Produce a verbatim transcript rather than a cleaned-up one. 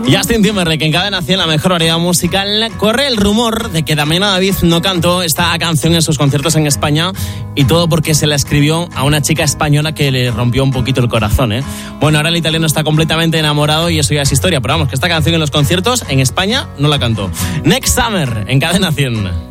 Justin Timberlake en Cadena cien, la mejor variedad musical. Corre el rumor de que Damiana David no cantó esta canción en sus conciertos en España, y todo porque se la escribió a una chica española que le rompió un poquito el corazón, ¿eh? Bueno, ahora el italiano está completamente enamorado y eso ya es historia, pero vamos, que esta canción en los conciertos en España no la cantó. Next Summer en Cadena cien.